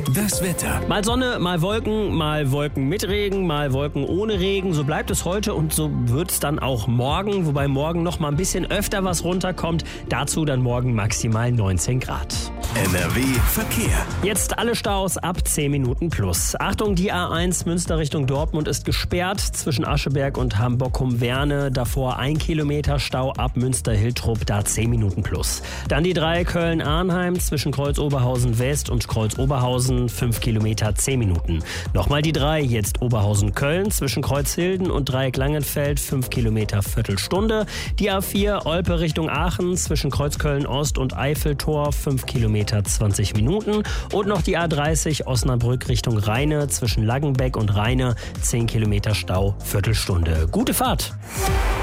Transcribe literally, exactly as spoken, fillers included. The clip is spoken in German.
Das Wetter. Mal Sonne, mal Wolken, mal Wolken mit Regen, mal Wolken ohne Regen. So bleibt es heute und so wird es dann auch morgen. Wobei morgen noch mal ein bisschen öfter was runterkommt. Dazu dann morgen maximal neunzehn Grad. N R W Verkehr. Jetzt alle Staus ab zehn Minuten plus. Achtung, die A eins Münster Richtung Dortmund ist gesperrt zwischen Ascheberg und Hamburg-Werne. Davor ein Kilometer Stau ab Münster-Hiltrup, da zehn Minuten plus. Dann die drei Köln-Arnheim zwischen Kreuz-Oberhausen West und Kreuz-Oberhausen, fünf Kilometer, zehn Minuten. Nochmal die drei, jetzt Oberhausen-Köln zwischen Kreuzhilden und Dreieck-Langenfeld, fünf Kilometer, Viertelstunde. Die A vier Olpe Richtung Aachen zwischen Kreuzköln-Ost und Eiffeltor, fünf Kilometer, zwanzig Minuten. Und noch die A dreißig Osnabrück Richtung Rheine zwischen Laggenbeck und Rheine, zehn Kilometer Stau, Viertelstunde. Gute Fahrt!